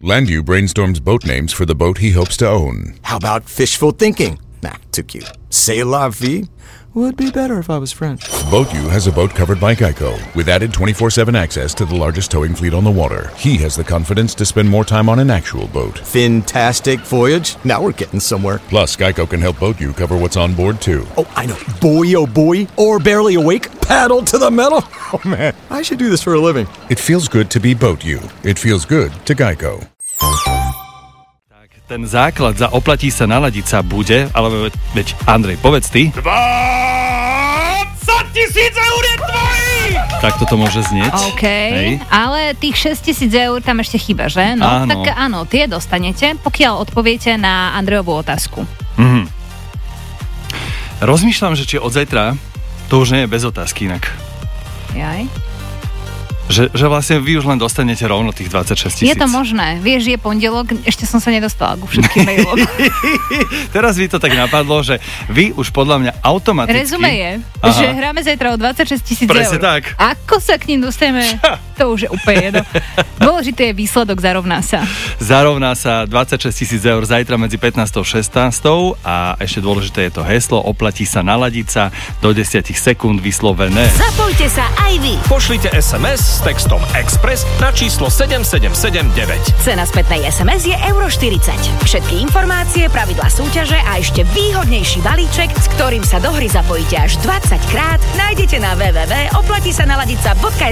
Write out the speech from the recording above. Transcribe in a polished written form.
Landu brainstorms boat names for the boat he hopes to own. How about fishful thinking? Nah, too cute. C'est la vie would be better if I was French. BoatU has a boat covered by Geico with added 24/7 access to the largest towing fleet on the water. He has the confidence to spend more time on an actual boat. Fantastic voyage. Now we're getting somewhere. Plus, Geico can help BoatU cover what's on board too. Oh, I know. Boy, oh boy. Or barely awake. Paddle to the metal. Oh man, I should do this for a living. It feels good to be BoatU. It feels good to Geico. Ten základ za oplatí sa, naladiť sa bude, ale veď Andrej, povedz ty. 20 000 eur je tvojich! Tak toto môže znieť. OK, Hej. ale tých 6 000 eur tam ešte chýba, že? No, Áno. tak áno, tie dostanete, pokiaľ odpoviete na Andrejovú otázku. Rozmýšľam, že či od zajtra to už nie je bez otázky inak. Jaj. Že vlastne vy už len dostanete rovno tých 26 000. Je to možné. Vieš, je pondelok, ešte som sa nedostala ku všetkým mailom. Teraz by to tak napadlo, že vy už podľa mňa automaticky... Rezume je, že hráme zajtra o 26 000 Presne eur. tak. Ako sa k ním dostaneme, to už je úplne jedno. Dôležité je výsledok, zarovná sa. Zarovná sa 26 000 eur zajtra medzi 15. a 16. A ešte dôležité je to heslo, oplatí sa, naladiť sa, do 10 sekúnd vyslovené. Zapojte sa aj vy. Pošlite SMS s textom Express na číslo 7779. Cena spätnej SMS je €40. Všetky informácie, pravidlá súťaže a ešte výhodnejší balíček, s ktorým sa do hry zapojíte až 20 krát, nájdete na www.oplatisanaladica.sk.